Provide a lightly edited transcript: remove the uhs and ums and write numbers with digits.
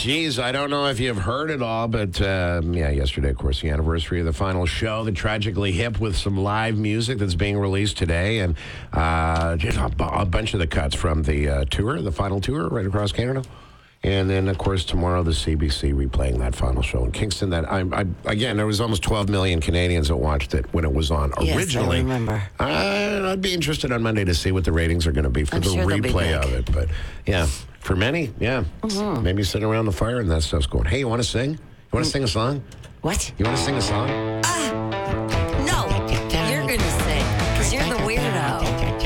Geez, I don't know if you've heard it all, but yesterday, of course, the anniversary of the final show, the Tragically Hip, with some live music that's being released today, and just a bunch of the cuts from the tour, the final tour, right across Canada. And then, of course, tomorrow, the CBC replaying that final show in Kingston. That again, there was almost 12 million Canadians that watched it when it was on originally. Yes, I remember. I'd be interested on Monday to see what the ratings are going to be for the replay of it. But, yeah, for many, maybe sitting around the fire and that stuff's going, hey, you want to sing? You want to sing a song? What? You want to sing a song?